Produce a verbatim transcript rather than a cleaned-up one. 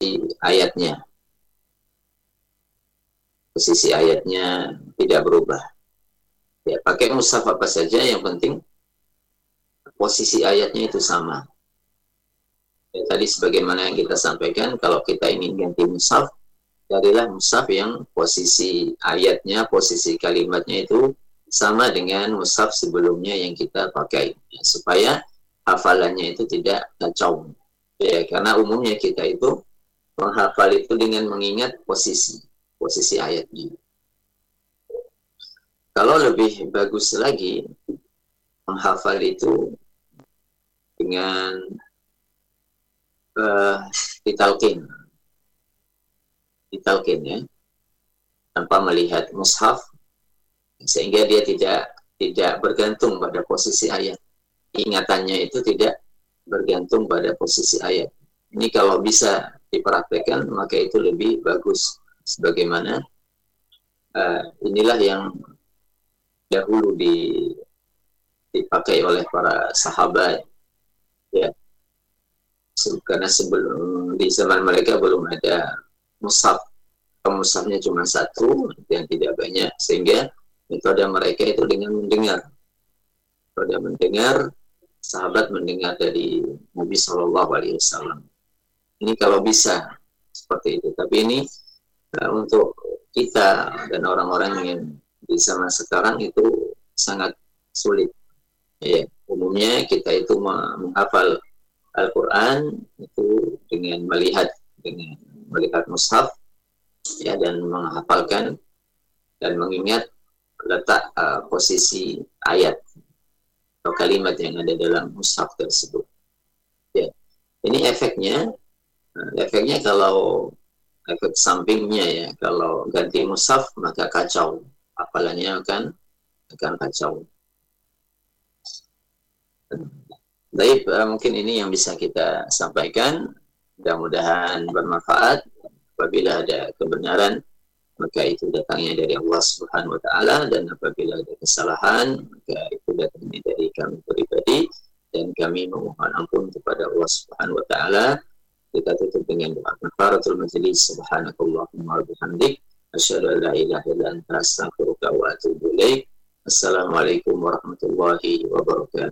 ayatnya. Posisi ayatnya tidak berubah. Ya, pakai mushaf apa saja, yang penting posisi ayatnya itu sama. Ya, tadi sebagaimana yang kita sampaikan, kalau kita ingin ganti mushaf, carilah mushaf yang posisi ayatnya, posisi kalimatnya itu sama dengan mushaf sebelumnya yang kita pakai, ya, supaya hafalannya itu tidak kacau. Ya, karena umumnya kita itu menghafal itu dengan mengingat posisi posisi ayatnya. Kalau lebih bagus lagi, menghafal itu dengan uh, ditalkin, ditalkin ya, tanpa melihat mushaf, sehingga dia tidak tidak bergantung pada posisi ayat. Ingatannya itu tidak bergantung pada posisi ayat. Ini kalau bisa dipraktekkan, maka itu lebih bagus. Sebagaimana uh, inilah yang dahulu di, dipakai oleh para sahabat, ya, karena sebelum di zaman mereka belum ada mushaf, mushafnya cuma satu yang tidak banyak, sehingga metode mereka itu dengan mendengar, metode mendengar, sahabat mendengar dari Nabi Shallallahu Alaihi Wasallam. Ini kalau bisa seperti itu, tapi ini uh, untuk kita dan orang-orang yang di zaman sekarang itu sangat sulit. Ya, umumnya kita itu menghafal Al-Quran itu dengan melihat dengan melihat mushaf, ya, dan menghafalkan dan mengingat letak uh, posisi ayat atau kalimat yang ada dalam mushaf tersebut. Ya, ini efeknya. Nah, efeknya kalau efek sampingnya, ya, kalau ganti mushaf maka kacau, hafalannya akan akan kacau. Baik, uh, mungkin ini yang bisa kita sampaikan. Mudah-mudahan bermanfaat. Apabila ada kebenaran, maka itu datangnya dari Allah Subhanahu Wa Taala, dan apabila ada kesalahan, maka itu datangnya dari kami pribadi, dan kami memohon ampun kepada Allah Subhanahu Wa Taala. Kita tutup dengan doa kafaratul majlis. Subhanakallahumma wa bihamdik, asyhadu an la ilaha illa anta, astaghfiruka wa atubu ilaik. Assalamualaikum warahmatullahi wabarakatuh.